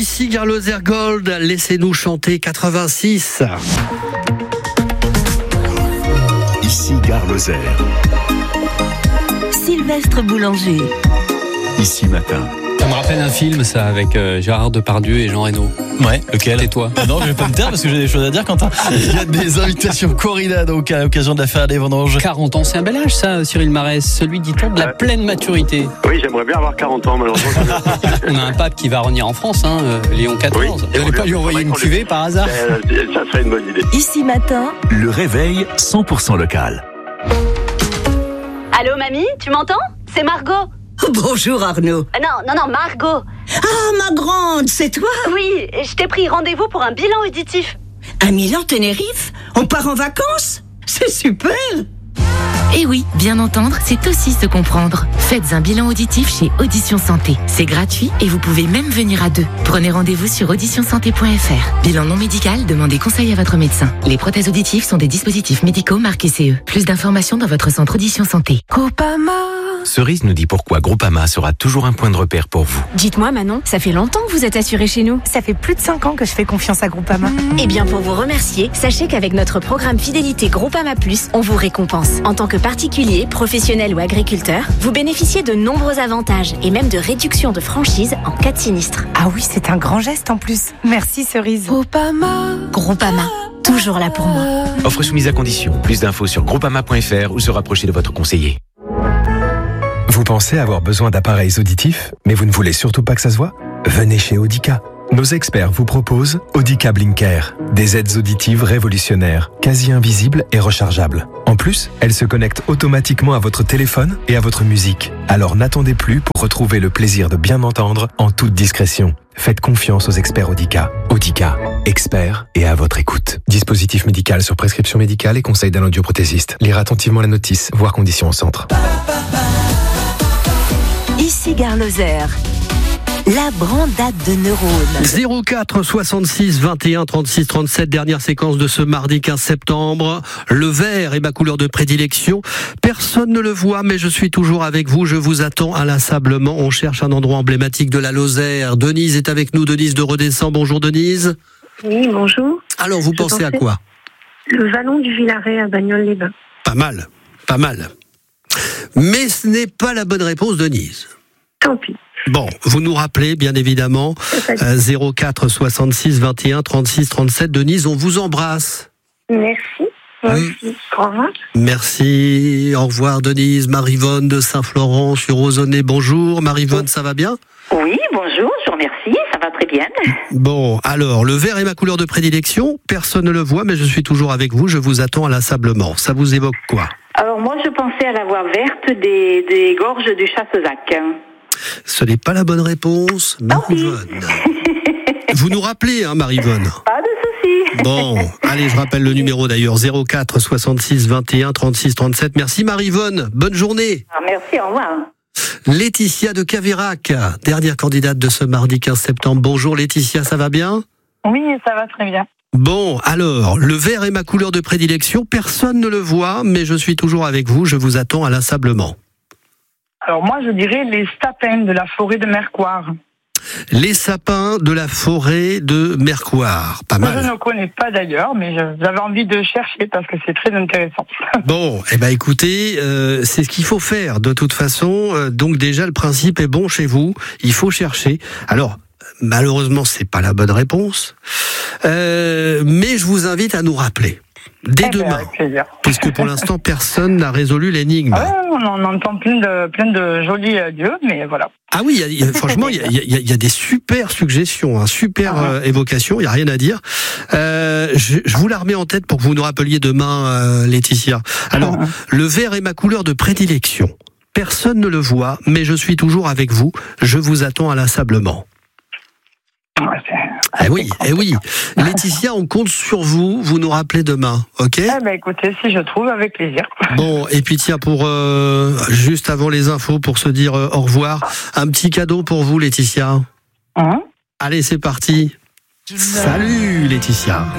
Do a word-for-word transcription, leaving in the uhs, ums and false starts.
Ici Garloser Gold, laissez-nous chanter quatre-vingt-six. Ici Garloser. Sylvestre Boulanger. Ici Matin. Ça me rappelle un film, ça, avec euh, Gérard Depardieu et Jean Reno. Ouais, lequel? Et toi? Ah non, je vais pas me taire parce que j'ai des choses à dire, Quentin. Il y a des invitations corrida donc à l'occasion de la Fête des Vendanges. quarante ans, c'est un bel âge, ça, Cyril Marès. Celui, dit-on, de la pleine maturité. Oui, j'aimerais bien avoir quarante ans, malheureusement. On a un pape qui va revenir en France, hein, euh, Léon quatorze. Oui. Vous n'allez pas lui envoyer une cuvée par hasard? Euh, ça serait une bonne idée. Ici Matin. Le réveil cent pour cent local. Allô, mamie, tu m'entends? C'est Margot. Bonjour Arnaud. Ah non, non, non, Margot. Ah, ma grande, c'est toi? Oui, je t'ai pris rendez-vous pour un bilan auditif. À Milan, Tenerife? On part en vacances? C'est super! Et oui, bien entendre, c'est aussi se comprendre. Faites un bilan auditif chez Audition Santé. C'est gratuit et vous pouvez même venir à deux. Prenez rendez-vous sur audition santé point f r. Bilan non médical, demandez conseil à votre médecin. Les prothèses auditives sont des dispositifs médicaux marqués C E. Plus d'informations dans votre centre Audition Santé. Groupama. Cerise nous dit pourquoi Groupama sera toujours un point de repère pour vous. Dites-moi Manon, ça fait longtemps que vous êtes assuré chez nous. Ça fait plus de cinq ans que je fais confiance à Groupama. Mmh. Eh bien pour vous remercier, sachez qu'avec notre programme Fidélité Groupama Plus, on vous récompense. En tant que particulier, professionnel ou agriculteur, vous bénéficiez de nombreux avantages et même de réductions de franchise en cas de sinistre. Ah oui, c'est un grand geste en plus. Merci Cerise. Groupama. Groupama, toujours là pour moi. Offre soumise à condition. Plus d'infos sur groupama point f r ou se rapprocher de votre conseiller. Vous pensez avoir besoin d'appareils auditifs, mais vous ne voulez surtout pas que ça se voit? Venez chez Audica. Nos experts vous proposent Audica Blinker, des aides auditives révolutionnaires, quasi invisibles et rechargeables. En plus, elles se connectent automatiquement à votre téléphone et à votre musique. Alors n'attendez plus pour retrouver le plaisir de bien entendre en toute discrétion. Faites confiance aux experts Audica. Audica, experts et à votre écoute. Dispositif médical sur prescription médicale et conseil d'un audioprothésiste. Lire attentivement la notice, voir conditions au centre. Ici Garloser. La brandade de neurones. zéro quatre soixante-six vingt et un trente-six trente-sept, dernière séquence de ce mardi quinze septembre. Le vert est ma couleur de prédilection. Personne ne le voit, mais je suis toujours avec vous. Je vous attends inlassablement. On cherche un endroit emblématique de la Lozère. Denise est avec nous. Denise de Redescend. Bonjour Denise. Oui, bonjour. Alors, vous je pensez à quoi? Le vallon du Villaret à Bagnoles-les-Bains. Pas mal, pas mal. Mais ce n'est pas la bonne réponse, Denise. Tant pis. Bon, vous nous rappelez, bien évidemment, euh, zéro quatre soixante-six vingt et un trente-six trente-sept. Denise, on vous embrasse. Merci. Merci. Mmh. Au revoir. Merci. Au revoir, Denise. Maryvonne de Saint-Florent sur Ozonnet. Bonjour. Maryvonne, ça va bien? Oui, bonjour. Je vous remercie. Ça va très bien. Bon, alors, le vert est ma couleur de prédilection. Personne ne le voit, mais je suis toujours avec vous. Je vous attends inlassablement. Ça vous évoque quoi? Alors, moi, je pensais à la voie verte des, des gorges du Chassezac. Ce n'est pas la bonne réponse, Maryvonne. Vous nous rappelez, hein, Maryvonne? Pas de souci. Bon, allez, je rappelle le numéro d'ailleurs, zéro quatre soixante-six vingt et un trente-six trente-sept. Merci Maryvonne, bonne journée. Ah, merci, au revoir. Laetitia de Caveyrac, dernière candidate de ce mardi quinze septembre. Bonjour Laetitia, ça va bien? Oui, ça va très bien. Bon, alors, le vert est ma couleur de prédilection. Personne ne le voit, mais je suis toujours avec vous. Je vous attends inlassablement. Alors moi, je dirais les sapins de la forêt de Mercoire. Les sapins de la forêt de Mercoire. Pas mal. Moi, je ne connais pas d'ailleurs, mais j'avais envie de chercher parce que c'est très intéressant. Bon, eh ben écoutez, euh, c'est ce qu'il faut faire de toute façon. Euh, donc déjà, le principe est bon chez vous. Il faut chercher. Alors, malheureusement, c'est pas la bonne réponse. Euh, mais je vous invite à nous rappeler. Dès eh demain, ben, puisque pour l'instant personne n'a résolu l'énigme. Ah ouais, on en entend plein de, plein de jolis adieux, mais voilà. Ah oui, y a, y a, franchement, il y a, y, a, y a des super suggestions, hein, super ah ouais. euh, évocations, il n'y a rien à dire. Euh, je, je vous la remets en tête pour que vous nous rappeliez demain, euh, Laetitia. Alors, ah. le vert est ma couleur de prédilection. Personne ne le voit, mais je suis toujours avec vous. Je vous attends inlassablement. Ouais, Eh oui, eh oui. Laetitia, on compte sur vous. Vous nous rappelez demain, ok? Eh ben, écoutez, si je trouve, avec plaisir. Bon, et puis tiens, pour euh, juste avant les infos, pour se dire euh, au revoir, un petit cadeau pour vous, Laetitia. Hein? Allez, c'est parti. Salut, Laetitia.